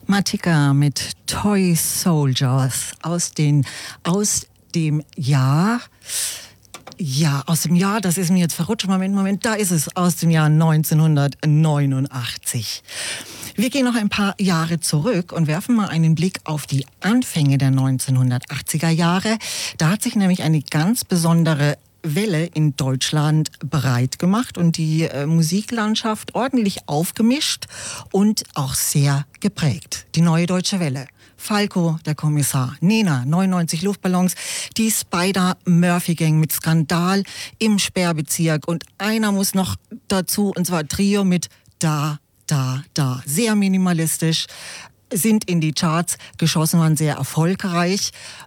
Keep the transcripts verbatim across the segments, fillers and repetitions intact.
Matika mit Toy Soldiers aus, den, aus dem Jahr, ja, aus dem Jahr, das ist mir jetzt verrutscht, Moment, Moment, da ist es, aus dem Jahr neunzehnhundertneunundachtzig. Wir gehen noch ein paar Jahre zurück und werfen mal einen Blick auf die Anfänge der neunzehnhundertachtziger Jahre. Da hat sich nämlich eine ganz besondere Welle in Deutschland breit gemacht und die äh, Musiklandschaft ordentlich aufgemischt und auch sehr geprägt. Die Neue Deutsche Welle. Falco, der Kommissar, Nena, neunundneunzig Luftballons, die Spider-Murphy-Gang mit Skandal im Sperrbezirk und einer muss noch dazu, und zwar Trio mit Da, Da, Da. Sehr minimalistisch, sind in die Charts geschossen, waren sehr erfolgreich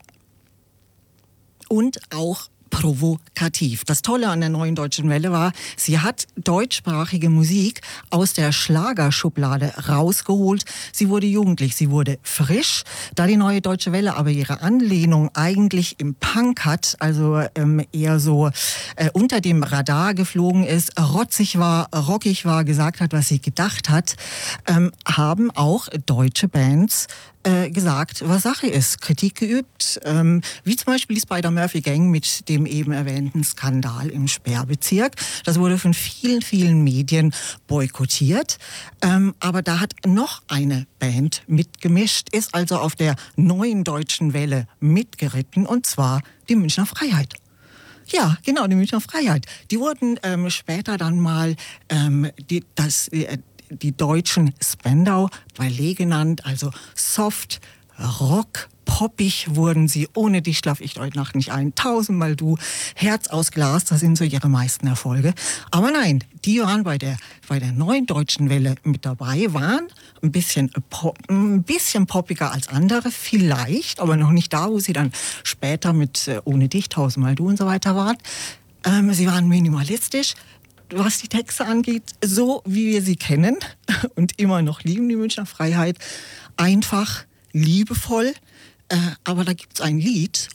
und auch provokativ. Das Tolle an der Neuen Deutschen Welle war, sie hat deutschsprachige Musik aus der Schlagerschublade rausgeholt. Sie wurde jugendlich, sie wurde frisch. Da die Neue Deutsche Welle aber ihre Anlehnung eigentlich im Punk hat, also ähm, eher so äh, unter dem Radar geflogen ist, rotzig war, rockig war, gesagt hat, was sie gedacht hat, ähm, haben auch deutsche Bands gesagt, was Sache ist, Kritik geübt, ähm, wie zum Beispiel die Spider-Murphy-Gang mit dem eben erwähnten Skandal im Sperrbezirk. Das wurde von vielen, vielen Medien boykottiert, ähm, aber da hat noch eine Band mitgemischt, ist also auf der Neuen Deutschen Welle mitgeritten, und zwar die Münchner Freiheit. Ja, genau, die Münchner Freiheit. Die wurden ähm, später dann mal ähm, die, das äh, die deutschen Spandau Ballet genannt, also soft, rock, poppig wurden sie. Ohne dich schlaf ich heute Nacht nicht ein. Tausendmal du, Herz aus Glas, das sind so ihre meisten Erfolge. Aber nein, die waren bei der, bei der Neuen Deutschen Welle mit dabei, waren ein bisschen, pop, ein bisschen poppiger als andere, vielleicht, aber noch nicht da, wo sie dann später mit äh, Ohne dich, Tausendmal du und so weiter waren. Ähm, sie waren minimalistisch, was die Texte angeht, so wie wir sie kennen und immer noch lieben, die Münchner Freiheit. Einfach, liebevoll, äh, aber da gibt es ein Lied,